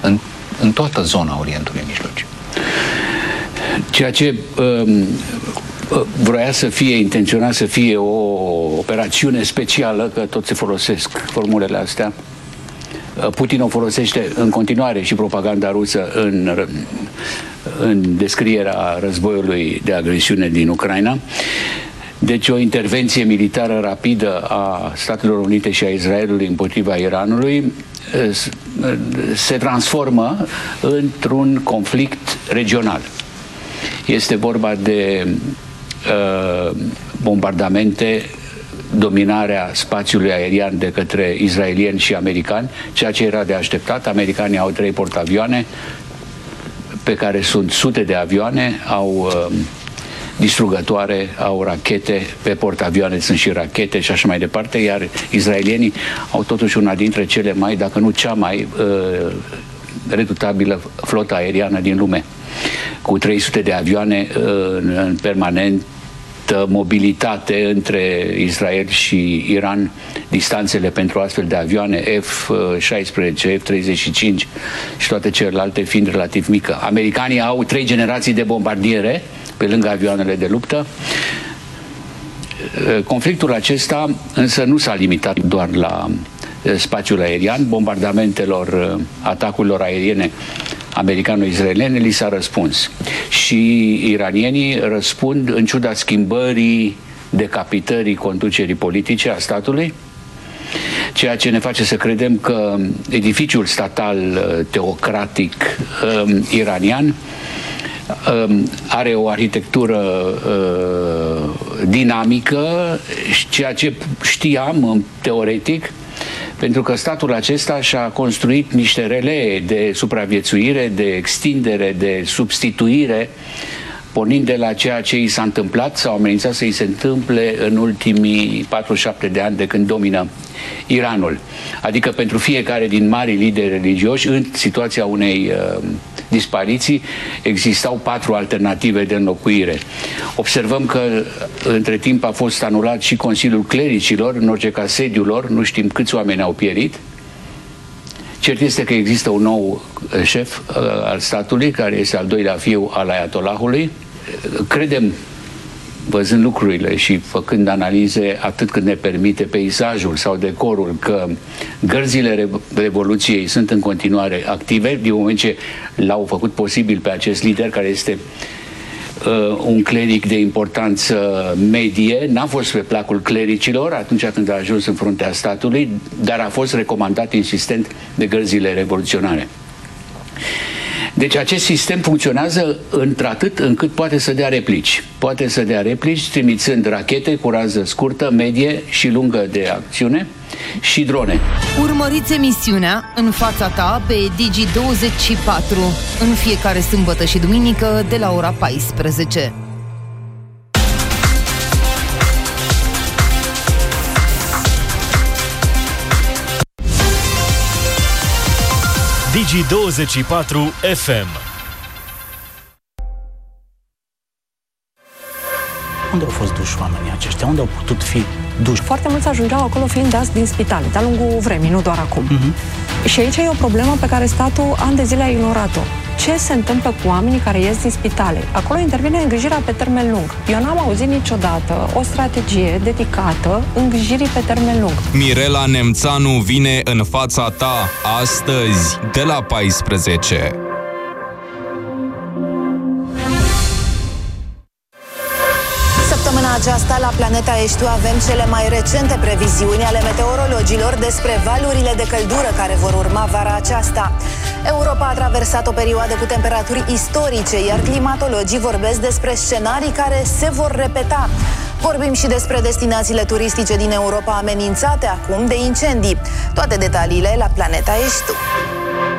în toată zona Orientului Mijlociu. Ceea ce vroia să fie, intenționa să fie o operațiune specială, că tot se folosesc formulele astea. Putin o folosește în continuare și propaganda rusă în descrierea războiului de agresiune din Ucraina. Deci o intervenție militară rapidă a Statelor Unite și a Israelului împotriva Iranului se transformă într-un conflict regional. Este vorba de bombardamente, dominarea spațiului aerian de către israelieni și americani, ceea ce era de așteptat. Americanii au 3 portavioane, pe care sunt sute de avioane, au distrugătoare, au rachete, pe portavioane sunt și rachete și așa mai departe, iar israelienii au totuși una dintre cele mai, dacă nu cea mai redutabilă flotă aeriană din lume, cu 300 de avioane în permanent mobilitate între Israel și Iran, distanțele pentru astfel de avioane F-16, F-35 și toate celelalte fiind relativ mică. Americanii au 3 generații de bombardiere pe lângă avioanele de luptă. Conflictul acesta însă nu s-a limitat doar la spațiul aerian. Bombardamentelor, atacurilor aeriene americano-israeliene li s-a răspuns. Și iranienii răspund în ciuda schimbării, decapitării conducerii politice a statului, ceea ce ne face să credem că edificiul statal teocratic iranian are o arhitectură dinamică, ceea ce știam teoretic, pentru că statul acesta și-a construit niște relee de supraviețuire, de extindere, de substituire, pornind de la ceea ce i s-a întâmplat sau amenințat să i se întâmple în ultimii 47 de ani de când domină Iranul. Adică pentru fiecare din marii lideri religioși, în situația unei dispariții, existau 4 alternative de înlocuire. Observăm că între timp a fost anulat și Consiliul Clericilor, în orice caz sediul lor, nu știm câți oameni au pierit. Cert este că există un nou șef al statului, care este al 2-lea fiu al Ayatollahului. Credem, văzând lucrurile și făcând analize atât cât ne permite peisajul sau decorul, că gărzile Revoluției sunt în continuare active, din moment ce l-au făcut posibil pe acest lider, care este un cleric de importanță medie, n-a fost pe placul clericilor atunci când a ajuns în fruntea statului, dar a fost recomandat insistent de gărzile revoluționare. Deci acest sistem funcționează într-atât încât poate să dea replici. Poate să dea replici trimițând rachete cu rază scurtă, medie și lungă de acțiune și drone. Urmăriți emisiunea În fața ta pe Digi24 în fiecare sâmbătă și duminică de la ora 14. Digi24 FM. Unde au fost duși oamenii aceștia? Unde au putut fi duși? Foarte mulți ajungeau acolo fiind dați din spitale, de-a lungul vremii, nu doar acum. Și aici e o problemă pe care statul ani de zile a ignorat-o. Ce se întâmplă cu oamenii care ies din spitale? Acolo intervine îngrijirea pe termen lung. Eu n-am auzit niciodată o strategie dedicată îngrijirii pe termen lung. Mirela Nemțanu vine în fața ta astăzi de la 14. Săptămâna aceasta, la Planeta Eștiu, avem cele mai recente previziuni ale meteorologilor despre valurile de căldură care vor urma vara aceasta. Europa a traversat o perioadă cu temperaturi istorice, iar climatologii vorbesc despre scenarii care se vor repeta. Vorbim și despre destinațiile turistice din Europa amenințate acum de incendii. Toate detaliile la Planeta Eștiu.